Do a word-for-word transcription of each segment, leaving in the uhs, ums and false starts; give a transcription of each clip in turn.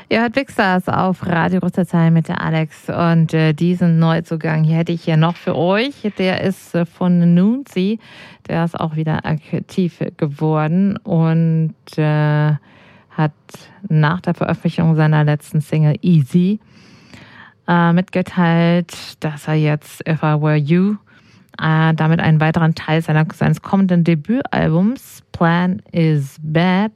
Ihr hört Big Stars auf Radio Rüsterzheim mit der Alex und äh, diesen Neuzugang hier hätte ich hier noch für euch. Der ist äh, von Noonsy, der ist auch wieder aktiv geworden und äh, hat nach der Veröffentlichung seiner letzten Single Easy äh, mitgeteilt, dass er jetzt If I Were You äh, damit einen weiteren Teil seiner, seines kommenden Debütalbums Plan Is Bad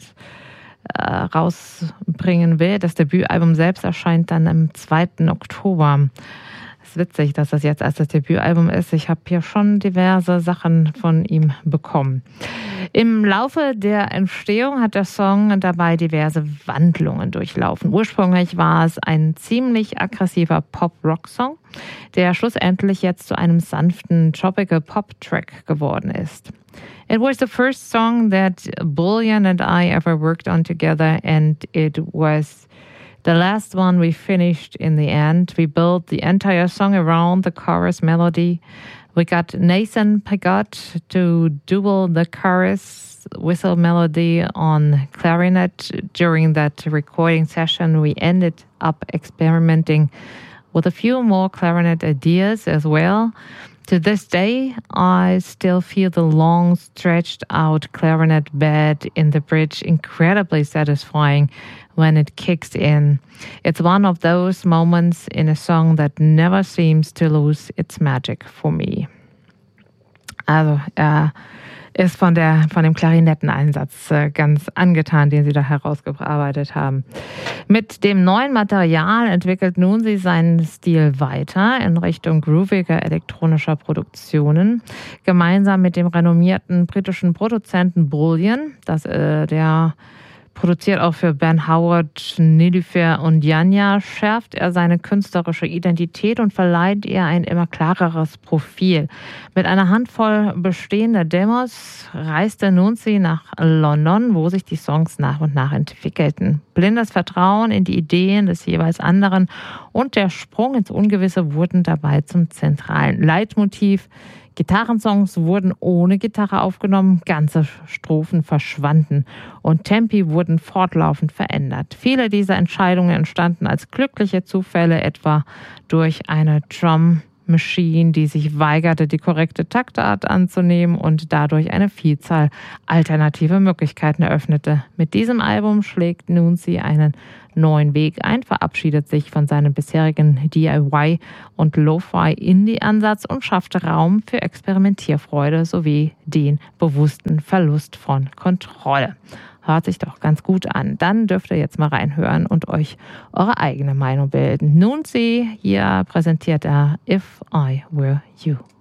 rausbringen will. Das Debütalbum selbst erscheint dann am zweiten Oktober. Es ist witzig, dass das jetzt erst das Debütalbum ist. Ich habe hier schon diverse Sachen von ihm bekommen. Im Laufe der Entstehung hat der Song dabei diverse Wandlungen durchlaufen. Ursprünglich war es ein ziemlich aggressiver Pop-Rock-Song, der schlussendlich jetzt zu einem sanften Tropical-Pop-Track geworden ist. It was the first song that Bullion and I ever worked on together, and it was the last one we finished in the end. We built the entire song around the chorus melody. We got Nathan Pagot to duel the chorus whistle melody on clarinet. During that recording session, we ended up experimenting with a few more clarinet ideas as well. To this day, I still feel the long, stretched-out clarinet bed in the bridge incredibly satisfying when it kicks in. It's one of those moments in a song that never seems to lose its magic for me. Also, er ist von der von dem Klarinetteneinsatz ganz angetan, den sie da herausgearbeitet haben. Mit dem neuen Material entwickelt nun sie seinen Stil weiter in Richtung grooviger elektronischer Produktionen. Gemeinsam mit dem renommierten britischen Produzenten Bullion, das äh, der produziert auch für Ben Howard, Nilüfer und Janja, schärft er seine künstlerische Identität und verleiht ihr ein immer klareres Profil. Mit einer Handvoll bestehender Demos reiste Noonsy nach London, wo sich die Songs nach und nach entwickelten. Blindes Vertrauen in die Ideen des jeweils anderen und der Sprung ins Ungewisse wurden dabei zum zentralen Leitmotiv. Gitarrensongs wurden ohne Gitarre aufgenommen, ganze Strophen verschwanden und Tempi wurden fortlaufend verändert. Viele dieser Entscheidungen entstanden als glückliche Zufälle, etwa durch eine Drum Machine, die sich weigerte, die korrekte Taktart anzunehmen und dadurch eine Vielzahl alternative Möglichkeiten eröffnete. Mit diesem Album schlägt Noonsy einen neuen Weg ein, verabschiedet sich von seinem bisherigen D I Y- und Lo-Fi-Indie-Ansatz und schafft Raum für Experimentierfreude sowie den bewussten Verlust von Kontrolle. Hört sich doch ganz gut an. Dann dürft ihr jetzt mal reinhören und euch eure eigene Meinung bilden. Noonsy, hier präsentiert er If I Were You.